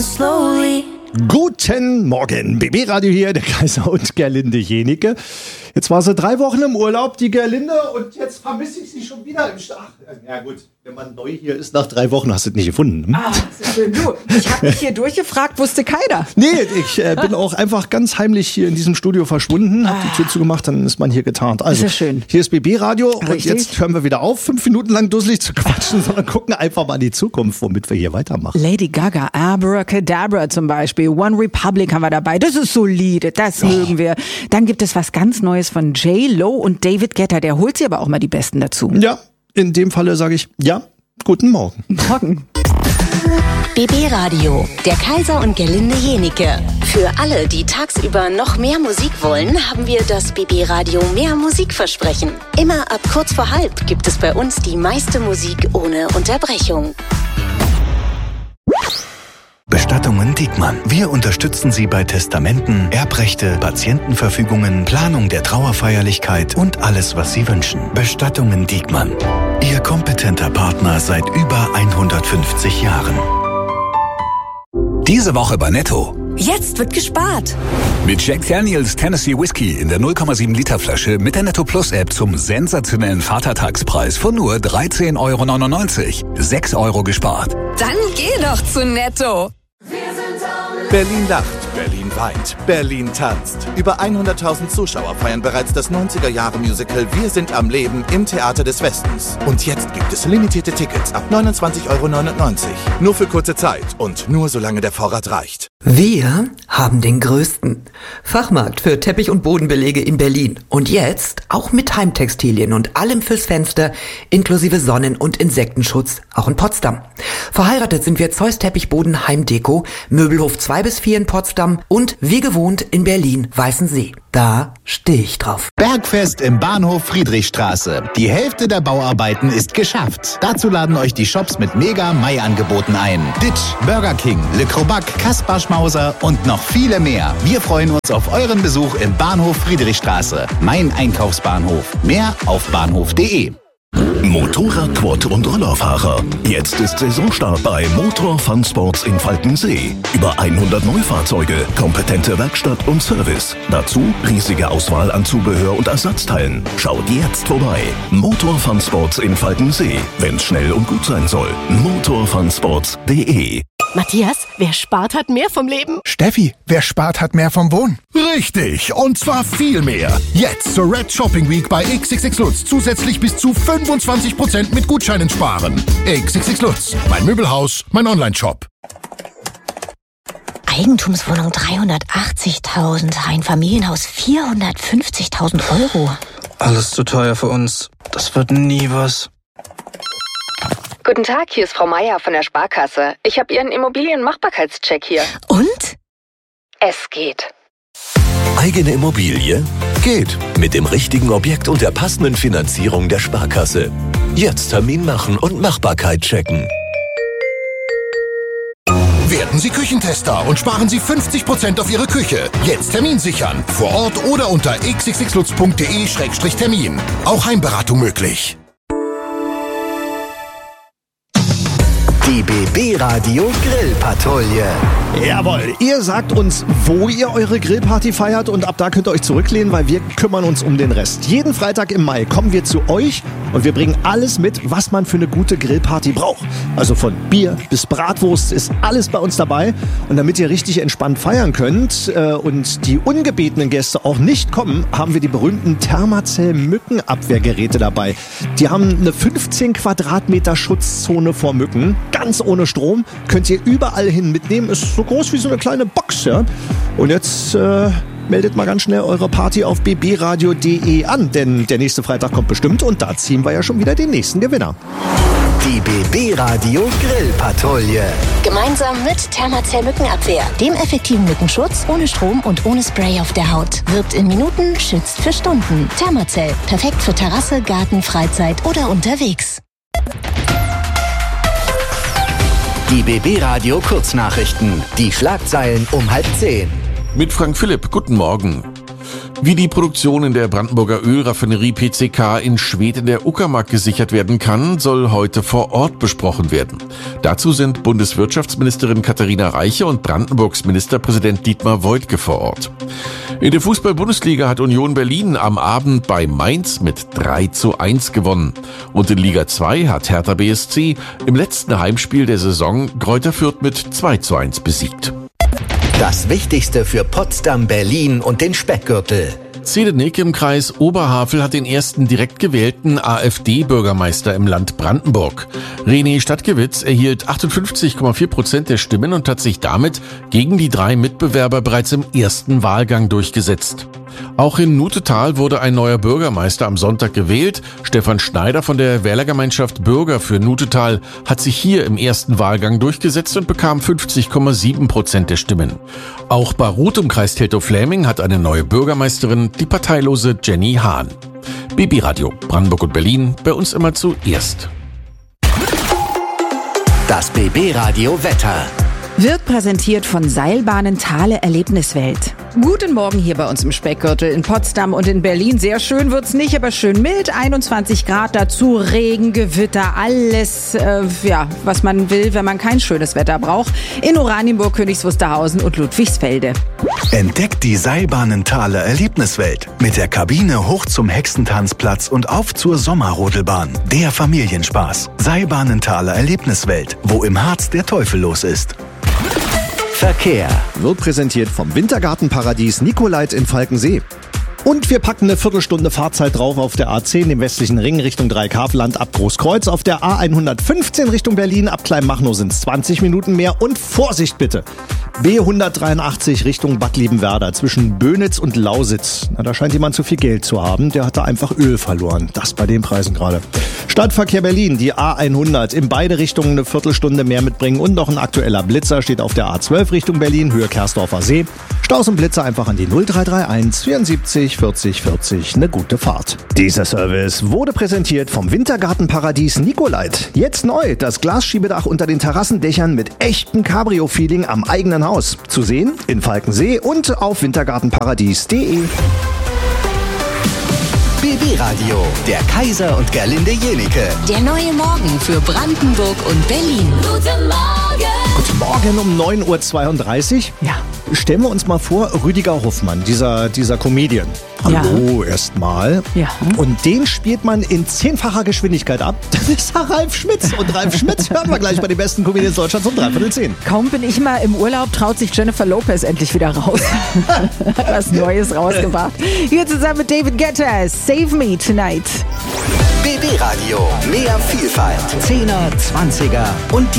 Slowly. Guten Morgen, BB Radio hier, der Kaiser und Gerlinde Jenike. Jetzt war sie 3 Wochen im Urlaub, die Gerlinde, und jetzt vermisse ich sie schon wieder im Stach. Ja gut, wenn man neu hier ist, nach 3 Wochen hast du es nicht gefunden. Hm? Ah, das ist schön. Du, ich habe mich hier durchgefragt, wusste keiner. Nee, ich bin auch einfach ganz heimlich hier in diesem Studio verschwunden, hab die Tür zugemacht, dann ist man hier getarnt. Also, ist ja schön. Hier ist BB Radio und Richtig. jetzt hören wir wieder auf, 5 Minuten lang dusselig zu quatschen, sondern gucken einfach mal in die Zukunft, womit wir hier weitermachen. Lady Gaga, Abracadabra zum Beispiel, One Republic haben wir dabei, das ist solide, das mögen wir. Dann gibt es was ganz Neues von J.Lo und David Guetta, der holt sie aber auch mal die Besten dazu. Ja, in dem Falle sage ich, ja, guten Morgen. Morgen. BB Radio, der Kaiser und Gerlinde Jenike. Für alle, die tagsüber noch mehr Musik wollen, haben wir das BB Radio mehr Musikversprechen. Immer ab kurz vor halb gibt es bei uns die meiste Musik ohne Unterbrechung. Bestattungen Diekmann. Wir unterstützen Sie bei Testamenten, Erbrechte, Patientenverfügungen, Planung der Trauerfeierlichkeit und alles, was Sie wünschen. Bestattungen Diekmann. Ihr kompetenter Partner seit über 150 Jahren. Diese Woche bei Netto. Jetzt wird gespart. Mit Jack Daniels Tennessee Whiskey in der 0,7 Liter Flasche mit der Netto Plus App zum sensationellen Vatertagspreis von nur 13,99 €. 6 € gespart. Dann geh doch zu Netto. Berlin lacht, Berlin weint, Berlin tanzt. Über 100.000 Zuschauer feiern bereits das 90er-Jahre-Musical Wir sind am Leben im Theater des Westens. Und jetzt gibt es limitierte Tickets ab 29,99 €. Nur für kurze Zeit und nur solange der Vorrat reicht. Wir haben den größten Fachmarkt für Teppich- und Bodenbelege in Berlin. Und jetzt auch mit Heimtextilien und allem fürs Fenster, inklusive Sonnen- und Insektenschutz, auch in Potsdam. Verheiratet sind wir Zeus Teppichboden Heimdeko, Möbelhof 2-4 in Potsdam und wie gewohnt in Berlin Weißensee. Da stehe ich drauf. Bergfest im Bahnhof Friedrichstraße. Die Hälfte der Bauarbeiten ist geschafft. Dazu laden euch die Shops mit Mega-Mai-Angeboten ein. Ditch, Burger King, Le Crobac, Kaspar Schmauser und noch viele mehr. Wir freuen uns auf euren Besuch im Bahnhof Friedrichstraße. Mein Einkaufsbahnhof. Mehr auf bahnhof.de. Motorrad, Quad und Rollerfahrer. Jetzt ist Saisonstart bei Motor Fun Sports in Falkensee. Über 100 Neufahrzeuge, kompetente Werkstatt und Service. Dazu riesige Auswahl an Zubehör und Ersatzteilen. Schaut jetzt vorbei. Motor Fun Sports in Falkensee. Wenn's schnell und gut sein soll. motorfunsports.de. Matthias, wer spart, hat mehr vom Leben. Steffi, wer spart, hat mehr vom Wohnen. Richtig, und zwar viel mehr. Jetzt zur Red Shopping Week bei XXX Lutz zusätzlich bis zu 25% mit Gutscheinen sparen. XXX Lutz, mein Möbelhaus, mein Online-Shop. Eigentumswohnung 380.000, Einfamilienhaus 450.000 €. Alles zu teuer für uns. Das wird nie was. Guten Tag, hier ist Frau Meier von der Sparkasse. Ich habe Ihren Immobilienmachbarkeitscheck hier. Und? Es geht. Eigene Immobilie? Geht. Mit dem richtigen Objekt und der passenden Finanzierung der Sparkasse. Jetzt Termin machen und Machbarkeit checken. Werden Sie Küchentester und sparen Sie 50% auf Ihre Küche. Jetzt Termin sichern. Vor Ort oder unter xxxlutz.de/termin. Auch Heimberatung möglich. Die BB Radio Grillpatrouille. Jawohl, ihr sagt uns, wo ihr eure Grillparty feiert und ab da könnt ihr euch zurücklehnen, weil wir kümmern uns um den Rest. Jeden Freitag im Mai kommen wir zu euch und wir bringen alles mit, was man für eine gute Grillparty braucht. Also von Bier bis Bratwurst ist alles bei uns dabei. Und damit ihr richtig entspannt feiern könnt und die ungebetenen Gäste auch nicht kommen, haben wir die berühmten Thermacell-Mückenabwehrgeräte dabei. Die haben eine 15 Quadratmeter Schutzzone vor Mücken. Ganz ohne Strom, könnt ihr überall hin mitnehmen. Ist so groß wie so eine kleine Box, ja. Und jetzt meldet mal ganz schnell eure Party auf bbradio.de an, denn der nächste Freitag kommt bestimmt und da ziehen wir ja schon wieder den nächsten Gewinner. Die BB Radio Grillpatrouille. Gemeinsam mit Thermacell Mückenabwehr, dem effektiven Mückenschutz, ohne Strom und ohne Spray auf der Haut. Wirkt in Minuten, schützt für Stunden. Thermacell, perfekt für Terrasse, Garten, Freizeit oder unterwegs. Die BB Radio Kurznachrichten. Die Schlagzeilen um 9:30. Mit Frank Philipp, guten Morgen. Wie die Produktion in der Brandenburger Ölraffinerie PCK in Schwedt in der Uckermark gesichert werden kann, soll heute vor Ort besprochen werden. Dazu sind Bundeswirtschaftsministerin Katharina Reiche und Brandenburgs Ministerpräsident Dietmar Woidke vor Ort. In der Fußball-Bundesliga hat Union Berlin am Abend bei Mainz mit 3:1 gewonnen. Und in Liga 2 hat Hertha BSC im letzten Heimspiel der Saison Greuther Fürth mit 2:1 besiegt. Das Wichtigste für Potsdam, Berlin und den Speckgürtel. Zehdenick im Kreis Oberhavel hat den ersten direkt gewählten AfD-Bürgermeister im Land Brandenburg. René Stadtgewitz erhielt 58,4% der Stimmen und hat sich damit gegen die 3 Mitbewerber bereits im ersten Wahlgang durchgesetzt. Auch in Nutetal wurde ein neuer Bürgermeister am Sonntag gewählt. Stefan Schneider von der Wählergemeinschaft Bürger für Nutetal hat sich hier im ersten Wahlgang durchgesetzt und bekam 50,7% der Stimmen. Auch Barut im Kreis Teltow-Fläming hat eine neue Bürgermeisterin, die parteilose Jenny Hahn. BB Radio, Brandenburg und Berlin, bei uns immer zuerst. Das BB Radio Wetter. Wird präsentiert von Seilbahnen Thale Erlebniswelt. Guten Morgen hier bei uns im Speckgürtel in Potsdam und in Berlin. Sehr schön wird's nicht, aber schön mild. 21 Grad, dazu Regen, Gewitter, alles, was man will, wenn man kein schönes Wetter braucht. In Oranienburg, Königs Wusterhausen und Ludwigsfelde. Entdeckt die Seilbahnen Thale Erlebniswelt. Mit der Kabine hoch zum Hexentanzplatz und auf zur Sommerrodelbahn. Der Familienspaß. Seilbahnen Thale Erlebniswelt, wo im Harz der Teufel los ist. Verkehr wird präsentiert vom Wintergartenparadies Nicolait in Falkensee. Und wir packen eine Viertelstunde Fahrzeit drauf auf der A10 im westlichen Ring Richtung Dreieckhaveland ab Großkreuz. Auf der A115 Richtung Berlin ab Kleinmachnow sind es 20 Minuten mehr. Und Vorsicht bitte! B183 Richtung Bad Liebenwerda zwischen Böhnitz und Lausitz. Na, da scheint jemand zu viel Geld zu haben. Der hat da einfach Öl verloren. Das bei den Preisen gerade. Stadtverkehr Berlin, die A100. In beide Richtungen eine Viertelstunde mehr mitbringen. Und noch ein aktueller Blitzer steht auf der A12 Richtung Berlin, Höhe Kersdorfer See. Staus und Blitzer einfach an die 0331 74 40 40. Eine gute Fahrt. Dieser Service wurde präsentiert vom Wintergartenparadies Nicolait. Jetzt neu, das Glasschiebedach unter den Terrassendächern mit echtem Cabrio-Feeling am eigenen Haus. Zu sehen in Falkensee und auf wintergartenparadies.de. BB Radio, der Kaiser und Gerlinde Jenike. Der neue Morgen für Brandenburg und Berlin. Guten Morgen! Guten Morgen um 9:32 Uhr. Ja. Stellen wir uns mal vor, Rüdiger Hoffmann, dieser Comedian. Hallo, erstmal. Ja. Und den spielt man in 10-facher Geschwindigkeit ab. Das ist Ralf Schmitz. Und Ralf Schmitz hören wir gleich bei den besten Comedians Deutschlands um 9:45. Kaum bin ich mal im Urlaub, traut sich Jennifer Lopez endlich wieder raus. Hat was Neues rausgebracht. Hier zusammen mit David Guetta, Save Me Tonight. BB Radio, mehr Vielfalt. 10er, 20er und die